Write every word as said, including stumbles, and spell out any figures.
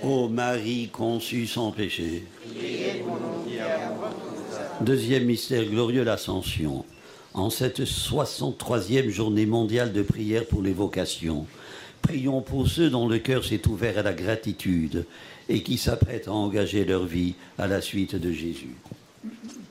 Ô Marie conçue sans péché. Priez pour nous qui avons recours. Deuxième mystère glorieux, l'Ascension. En cette soixante-troisième journée mondiale de prière pour les vocations, prions pour ceux dont le cœur s'est ouvert à la gratitude et qui s'apprêtent à engager leur vie à la suite de Jésus.